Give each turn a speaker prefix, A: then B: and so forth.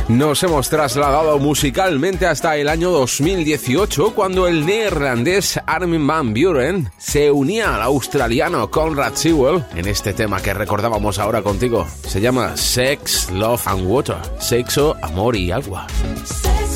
A: Nos hemos trasladado musicalmente hasta el año 2018, cuando el neerlandés Armin van Buuren se unía al australiano Conrad Sewell en este tema que recordábamos ahora contigo. Se llama Sex, Love and Water. Sexo, amor y agua.